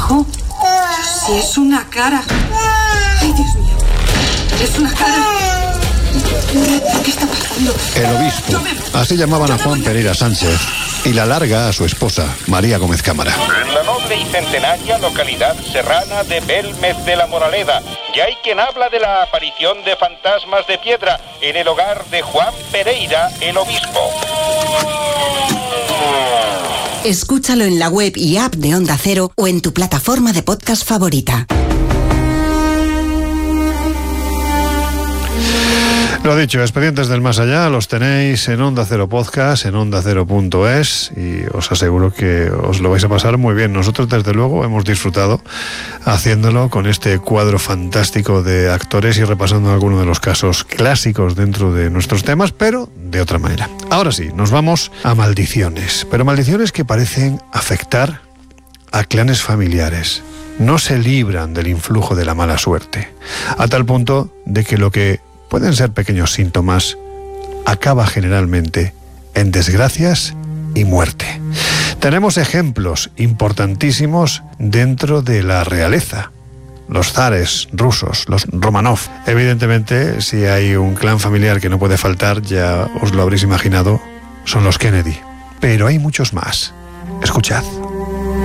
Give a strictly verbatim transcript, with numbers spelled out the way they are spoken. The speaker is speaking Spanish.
Hijo, si es una cara. Ay, Dios mío. Es una cara. ¿Qué está pasando? El obispo. Así llamaban a Juan Pereira Sánchez y la larga a su esposa, María Gómez Cámara. En la noble y centenaria localidad serrana de Belmez de la Moraleda, ya hay quien habla de la aparición de fantasmas de piedra en el hogar de Juan Pereira, el obispo. Escúchalo en la web y app de Onda Cero o en tu plataforma de podcast favorita. Lo dicho, Expedientes del Más Allá los tenéis en Onda Cero Podcast, en onda cero punto es, y os aseguro que os lo vais a pasar muy bien. Nosotros, desde luego, hemos disfrutado haciéndolo con este cuadro fantástico de actores y repasando algunos de los casos clásicos dentro de nuestros temas, pero de otra manera. Ahora sí, nos vamos a maldiciones, pero maldiciones que parecen afectar a clanes familiares. No se libran del influjo de la mala suerte, a tal punto de que lo que pueden ser pequeños síntomas acaba generalmente en desgracias y muerte. Tenemos ejemplos importantísimos dentro de la realeza. Los zares rusos, los Romanov. Evidentemente, si hay un clan familiar que no puede faltar, ya os lo habréis imaginado, son los Kennedy. Pero hay muchos más. Escuchad.